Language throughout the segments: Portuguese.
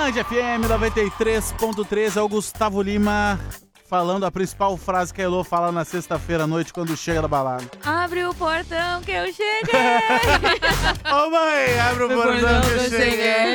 Band FM 93.3, é o Gustavo Lima falando a principal frase que a Elô fala na sexta-feira à noite quando chega da balada. Abre o portão que eu cheguei! Ô mãe, abre o portão que eu cheguei!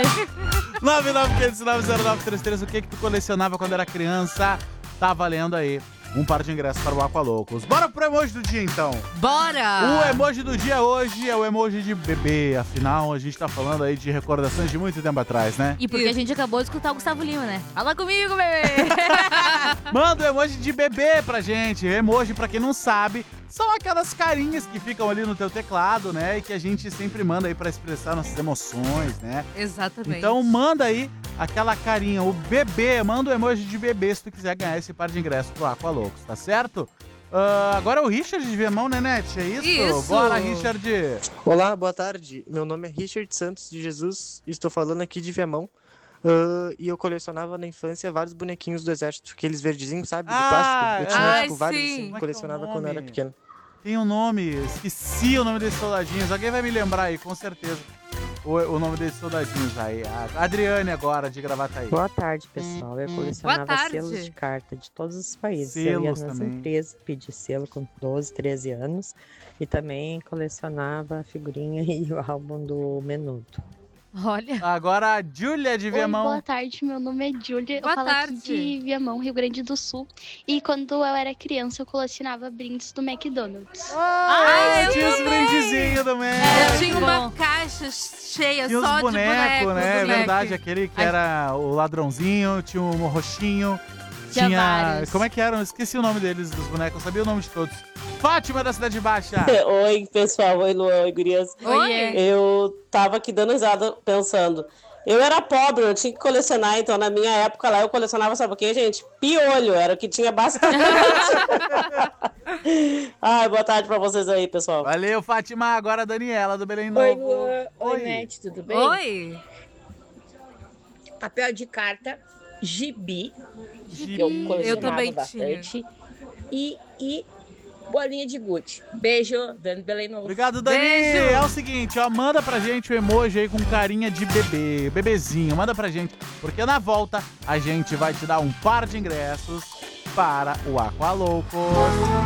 995090933, o que tu colecionava quando era criança? Tá valendo aí um par de ingressos para o Aqualoucos. Bora pro emoji do dia, então. Bora! O emoji do dia hoje é o emoji de bebê. Afinal, a gente tá falando aí de recordações de muito tempo atrás, né? E porque a gente acabou de escutar o Gustavo Lima, né? Fala comigo, bebê! Manda o emoji de bebê pra gente. Emoji, pra quem não sabe, são aquelas carinhas que ficam ali no teu teclado, né? E que a gente sempre manda aí pra expressar nossas emoções, né? Exatamente. Então manda aí aquela carinha, o bebê, manda o emoji de bebê se tu quiser ganhar esse par de ingressos pro Aqualoucos, tá certo? Agora é o Richard de Viamão, né, Net? É isso? Isso! Bora, Richard! Olá, boa tarde. Meu nome é Richard Santos de Jesus e estou falando aqui de Viamão. E eu colecionava na infância vários bonequinhos do exército, aqueles verdezinhos, sabe? De plástico. Eu tinha ai, vários sim. assim, Como é que é o colecionava quando eu era nome? pequeno. Tem um nome, esqueci o nome desses soldadinhos. Alguém vai me lembrar aí, com certeza. O nome desses soldadinhos aí. A Adriane agora, de Gravataí. Boa tarde, pessoal. Eu colecionava Boa tarde. selos de carta de todos os países. Selos eu ia nas também. empresas pedir selo com 12, 13 anos. E também colecionava a figurinha e o álbum do Menudo. Olha. Agora a Júlia de Oi, Viamão. boa tarde, meu nome é Júlia, Boa eu falo tarde. aqui de Viamão, Rio Grande do Sul. E quando eu era criança, eu colecionava brindes do McDonald's. Ah, eu tinha os também. brindezinhos do Mac. Eu tinha uma caixa cheia Tinha os só de bonecos, boneco, né? É do Mac. verdade, aquele que era o ladrãozinho, tinha o roxinho. Tinha vários. Como é que eram? Eu esqueci o nome deles, dos bonecos, eu sabia o nome de todos. Fátima da Cidade Baixa. Oi, pessoal. Oi, Luan. Oi, gurias. Oi. Eu tava aqui dando risada pensando. Eu era pobre, eu tinha que colecionar, então na minha época lá eu colecionava, sabe o que, gente? Piolho, era o que tinha bastante. Ai, boa tarde pra vocês aí, pessoal. Valeu, Fátima. Agora a Daniela do Belém Novo. Oi, Luan. Oi, Net, tudo bem? Oi. Papel de carta, gibi, Gibi. que eu colecionava Eu também bastante. E bolinha de gude. Beijo, Dani Belém Novo. Obrigado, Dani. Beijo. É o seguinte, ó, manda pra gente o emoji aí com carinha de bebê, bebezinho, manda pra gente, porque na volta a gente vai te dar um par de ingressos para o Aqualoucos.